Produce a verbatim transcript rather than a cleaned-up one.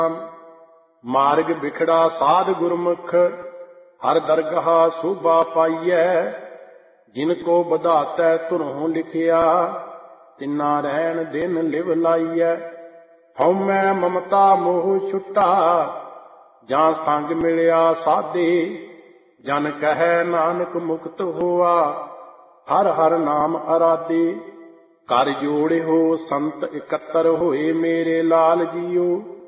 ਮਾਰਗ ਬਿਖੜਾ ਸਾਧ ਗੁਰਮੁਖ, ਹਰ ਦਰਗਾਹ ਸੋਭਾ ਪਾਈਐ। ਜਿਨ ਕੋ ਵਧਾਤੈ ਧੁਰੋਂ ਲਿਖਿਆ, ਤਿਨਾ ਰਹਿਣ ਦਿਨ ਲਿਵ ਲਾਈਐ। ਹਉਮੈ ਮਮਤਾ ਮੋਹ ਛੁਟਾ, ਜਾਂ ਸੰਗ ਮਿਲਿਆ ਸਾਧੇ। ਜਨ ਕਹੈ ਨਾਨਕ ਮੁਕਤ ਹੋਆ, ਹਰ ਹਰ ਨਾਮ ਅਰਾਧੇ। ਕਰ ਜੋੜਿਓ ਸੰਤ ਇਕੱਤਰ ਹੋਏ, ਮੇਰੇ ਲਾਲ ਜੀਓ